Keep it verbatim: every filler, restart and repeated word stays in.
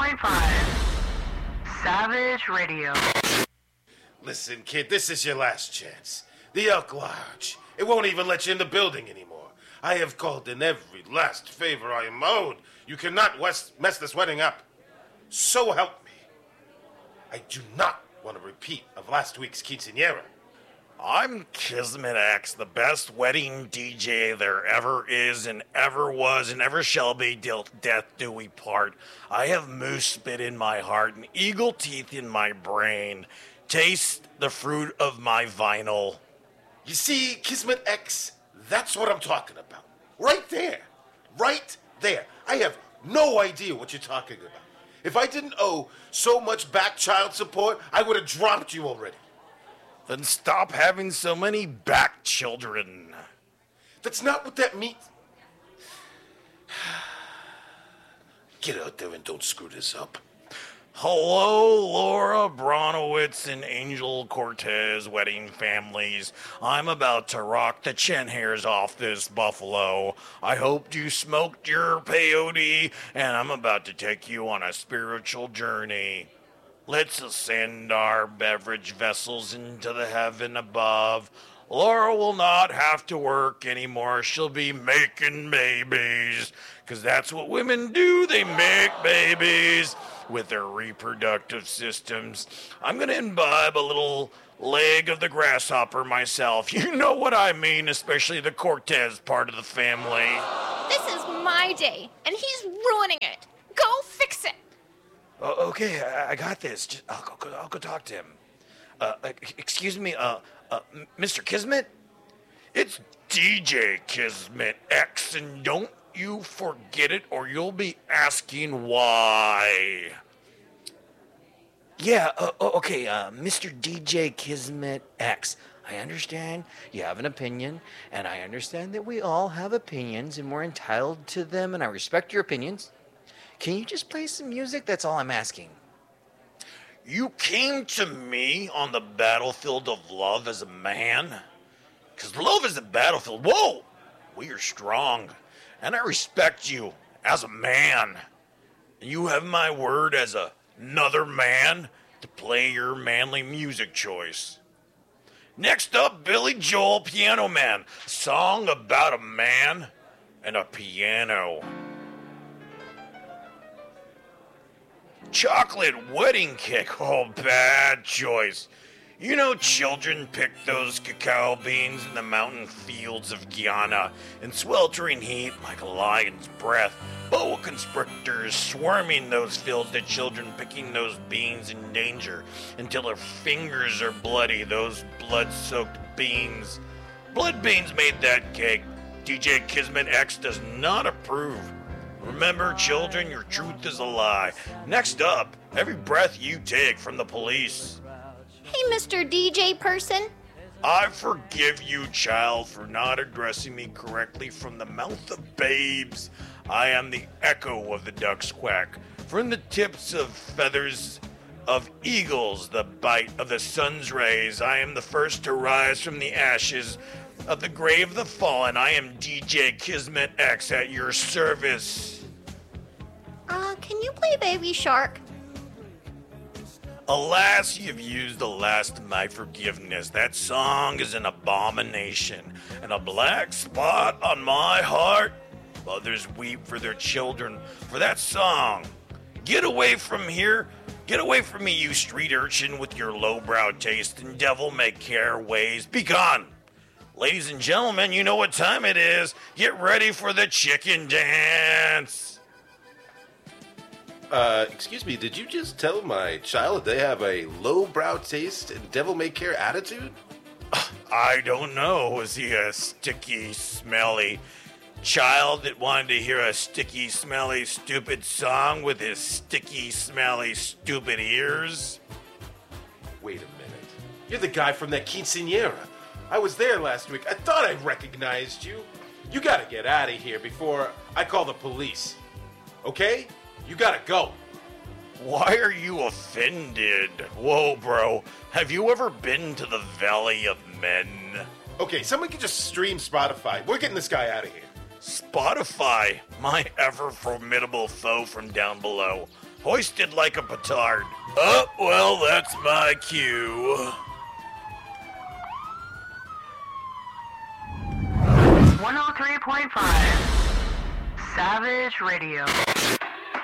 point five. Savage Radio. Listen, kid, this is your last chance. The Elk Lodge. It won't even let you in the building anymore. I have called in every last favor I am owed. You cannot west- mess this wedding up. So help me. I do not want a repeat of last week's quinceañera. I'm Kismet X, the best wedding D J there ever is and ever was and ever shall be, till death do we part. I have moose spit in my heart and eagle teeth in my brain. Taste the fruit of my vinyl. You see, Kismet X, that's what I'm talking about. Right there. Right there. I have no idea what you're talking about. If I didn't owe so much back child support, I would have dropped you already. Then stop having so many back children. That's not what that means. Get out there and don't screw this up. Hello, Laura Bronowitz and Angel Cortez wedding families. I'm about to rock the chin hairs off this buffalo. I hoped you smoked your peyote, and I'm about to take you on a spiritual journey. Let's ascend our beverage vessels into the heaven above. Laura will not have to work anymore. She'll be making babies, because that's what women do. They make babies with their reproductive systems. I'm going to imbibe a little leg of the grasshopper myself. You know what I mean, especially the Cortez part of the family. This is my day, and he's ruining it. Go fix it. Uh, okay, I, I got this. Just, I'll, go, I'll go talk to him. Uh, excuse me, uh, uh, Mister Kismet? It's D J Kismet X, and don't you forget it, or you'll be asking why. Yeah, uh, okay, uh, Mister D J Kismet X. I understand you have an opinion, and I understand that we all have opinions, and we're entitled to them, and I respect your opinions. Can you just play some music? That's all I'm asking. You came to me on the battlefield of love as a man? Because love is a battlefield. Whoa! We are strong. And I respect you as a man. And you have my word as a, another man to play your manly music choice. Next up, Billy Joel, Piano Man. A song about a man and a piano. Chocolate wedding cake. Oh, bad choice. You know, children pick those cacao beans in the mountain fields of Guyana in sweltering heat like a lion's breath. Boa constrictors swarming those fields, the children picking those beans in danger until their fingers are bloody, those blood-soaked beans. Blood beans made that cake. D J Kismet X does not approve. Remember, children, your truth is a lie. Next up, every breath you take from the police. Hey, Mister D J person. I forgive you, child, for not addressing me correctly from the mouth of babes. I am the echo of the duck's quack. From the tips of feathers of eagles, the bite of the sun's rays, I am the first to rise from the ashes of the grave of the fallen. I am D J Kismet X at your service. Uh, can you play Baby Shark? Alas, you've used the last of my forgiveness. That song is an abomination and a black spot on my heart. Mothers weep for their children for that song. Get away from here. Get away from me, you street urchin with your lowbrow taste and devil-may-care ways. Be gone. Ladies and gentlemen, you know what time it is. Get ready for the chicken dance. Uh, excuse me, did you just tell my child they have a lowbrow taste and devil-may-care attitude? I don't know. Was he a sticky, smelly child that wanted to hear a sticky, smelly, stupid song with his sticky, smelly, stupid ears? Wait a minute. You're the guy from that quinceañera. I was there last week. I thought I recognized you. You gotta get out of here before I call the police. Okay? You gotta go. Why are you offended? Whoa, bro. Have you ever been to the Valley of Men? Okay, someone can just stream Spotify. We're getting this guy out of here. Spotify, my ever-formidable foe from down below. hoisted like a petard. Oh, well, that's my cue. one oh three point five Savage Radio.